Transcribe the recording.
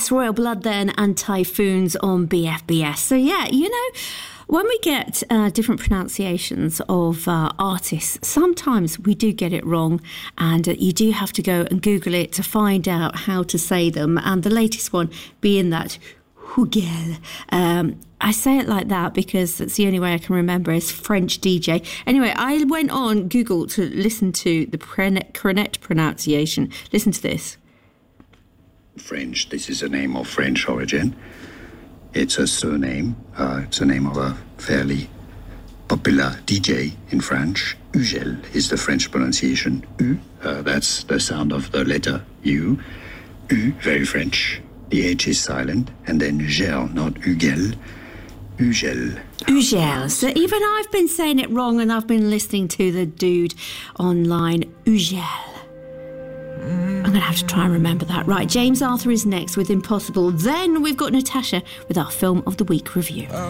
Yes, Royal Blood then and Typhoons on BFBS. So yeah, you know, when we get different pronunciations of artists, sometimes we do get it wrong, and you do have to go and Google it to find out how to say them. And the latest one being that Hugel. I say it like that because that's the only way I can remember is French DJ. Anyway, I went on Google to listen to the correct pronunciation. Listen to this. French, this is a name of French origin. It's a surname. It's the name of a fairly popular DJ in French. Hugel is the French pronunciation. U, that's the sound of the letter U. U, very French. The H is silent. And then gel, not Hugel. Hugel. Hugel. So even I've been saying it wrong, and I've been listening to the dude online. Hugel. I'm going to have to try and remember that. Right, James Arthur is next with Impossible. Then we've got Natasha with our Film of the Week review.